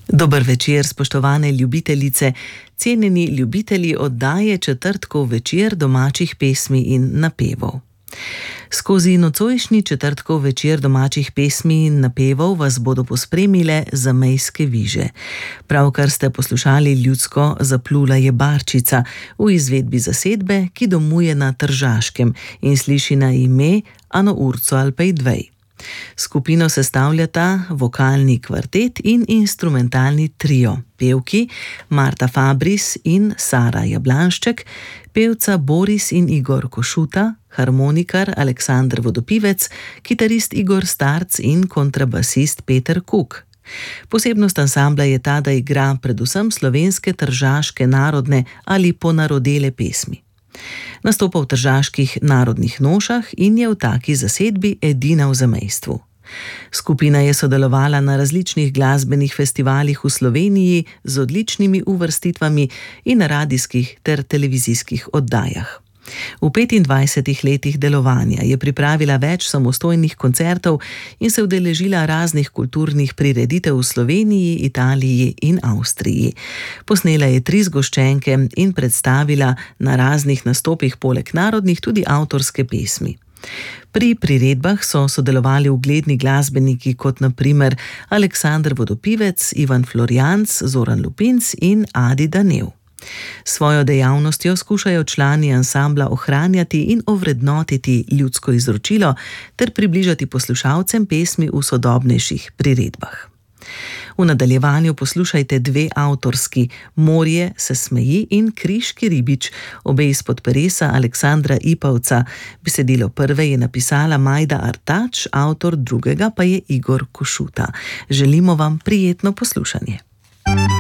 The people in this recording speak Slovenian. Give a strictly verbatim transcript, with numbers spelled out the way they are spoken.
Dober večer, spoštovane ljubitelice, cenjeni ljubitelji oddaje Četrtkov večer domačih pesmi in napevov. Skozi nocojšnji Četrtkov večer domačih pesmi in napevov vas bodo pospremile zamejske viže. Pravkar ste poslušali ljudsko Zaplula je barčica v izvedbi zasedbe, ki domuje na Tržaškem in sliši na ime Ano urco al pej dvej. Skupino sestavljata vokalni kvartet in instrumentalni trio, pevki Marta Fabris in Sara Jablanšček, pevca Boris in Igor Košuta, harmonikar Aleksander Vodopivec, kitarist Igor Starc in kontrabasist Peter Kuk. Posebnost ansambla je ta, da igra predvsem slovenske tržaške narodne ali ponarodele pesmi. Nastopa v tržaških narodnih nošah in je v taki zasedbi edina v zamejstvu. Skupina je sodelovala na različnih glasbenih festivalih v Sloveniji z odličnimi uvrstitvami in na radijskih ter televizijskih oddajah. V petindvajsetih letih delovanja je pripravila več samostojnih koncertov in se udeležila raznih kulturnih prireditev v Sloveniji, Italiji in Avstriji. Posnela je tri zgoščenke in predstavila na raznih nastopih poleg narodnih tudi avtorske pesmi. Pri priredbah so sodelovali ugledni glasbeniki kot na primer Aleksander Vodopivec, Ivan Florjanc, Zoran Lupinc in Adi Danev. Svojo dejavnostjo skušajo člani ansambla ohranjati in ovrednotiti ljudsko izročilo ter približati poslušalcem pesmi v sodobnejših priredbah. V nadaljevanju poslušajte dve avtorski, Morje se smeji in Kriški ribič, obe izpod peresa Aleksandra Ipavca. Besedilo prve je napisala Majda Artač, avtor drugega pa je Igor Košuta. Želimo vam prijetno poslušanje.